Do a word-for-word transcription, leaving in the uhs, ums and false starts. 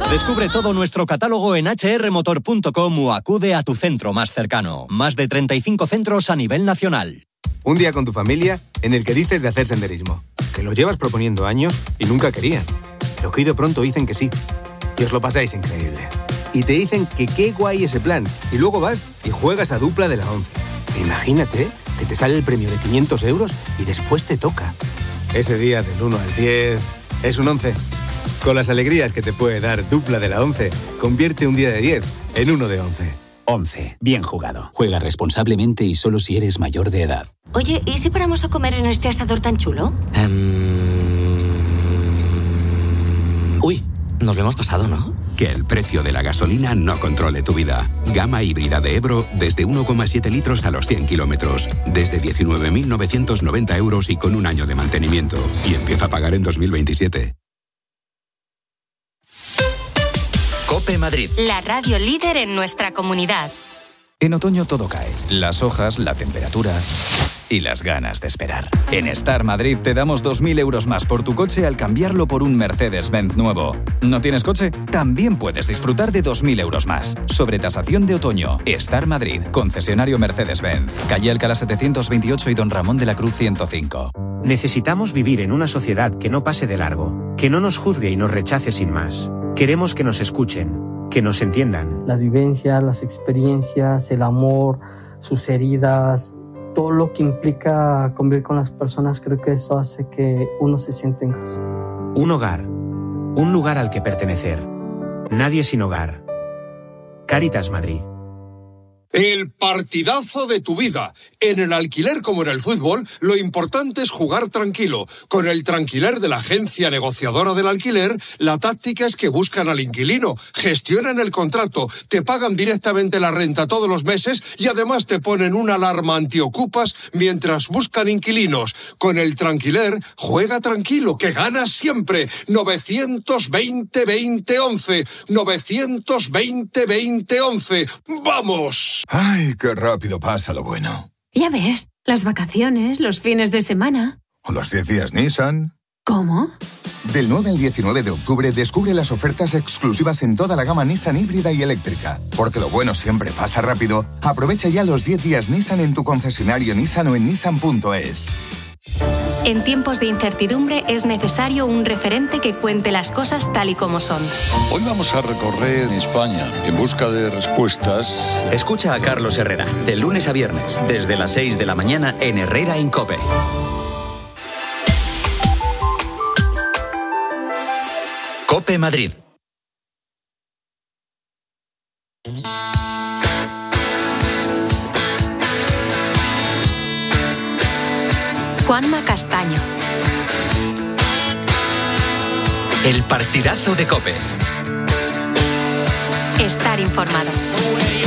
Descubre todo nuestro catálogo en hache erre motor punto com o acude a tu centro más cercano. Más de treinta y cinco centros a nivel nacional. Un día con tu familia en el que dices de hacer senderismo, que lo llevas proponiendo años y nunca querían, pero que hoy de pronto dicen que sí. Y os lo pasáis increíble. Y te dicen que qué guay ese plan. Y luego vas y juegas a dupla de la once. Imagínate que te sale el premio de quinientos euros y después te toca. Ese día del uno al diez es un once. Con las alegrías que te puede dar dupla de la once, convierte un día de diez en uno de once. once. Bien jugado. Juega responsablemente y solo si eres mayor de edad. Oye, ¿y si paramos a comer en este asador tan chulo? Um... Uy, nos lo hemos pasado, ¿no? Que el precio de la gasolina no controle tu vida. Gama híbrida de Ebro desde uno coma siete litros a los cien kilómetros. Desde diecinueve mil novecientos noventa euros y con un año de mantenimiento. Y empieza a pagar en dos mil veintisiete. COPE Madrid. La radio líder en nuestra comunidad. En otoño todo cae. Las hojas, la temperatura y las ganas de esperar. En Star Madrid te damos dos mil euros más por tu coche al cambiarlo por un Mercedes-Benz nuevo. ¿No tienes coche? También puedes disfrutar de dos mil euros más. Sobretasación de otoño. Star Madrid. Concesionario Mercedes-Benz. Calle Alcalá setecientos veintiocho y Don Ramón de la Cruz ciento cinco. Necesitamos vivir en una sociedad que no pase de largo, que no nos juzgue y nos rechace sin más. Queremos que nos escuchen, que nos entiendan. Las vivencias, las experiencias, el amor, sus heridas, todo lo que implica convivir con las personas, creo que eso hace que uno se sienta en casa. Un hogar, un lugar al que pertenecer. Nadie sin hogar. Cáritas Madrid. El partidazo de tu vida. En el alquiler como en el fútbol, lo importante es jugar tranquilo. Con el Tranquiler de la agencia negociadora del alquiler, la táctica es que buscan al inquilino, gestionan el contrato, te pagan directamente la renta todos los meses y además te ponen una alarma antiocupas mientras buscan inquilinos. Con el Tranquiler, juega tranquilo, que ganas siempre. novecientos veinte veinte once. novecientos veinte veinte once. ¡Vamos! Ay, qué rápido pasa lo bueno. Ya ves, las vacaciones, los fines de semana. O los diez días Nissan. ¿Cómo? Del nueve al diecinueve de octubre descubre las ofertas exclusivas en toda la gama Nissan híbrida y eléctrica. Porque lo bueno siempre pasa rápido. Aprovecha ya los diez días Nissan en tu concesionario Nissan o en nissan punto es. En tiempos de incertidumbre es necesario un referente que cuente las cosas tal y como son. Hoy vamos a recorrer España en busca de respuestas. Escucha a Carlos Herrera, de lunes a viernes, desde las seis de la mañana en Herrera en COPE. COPE Madrid. Juanma Castaño. El partidazo de COPE. Estar informado.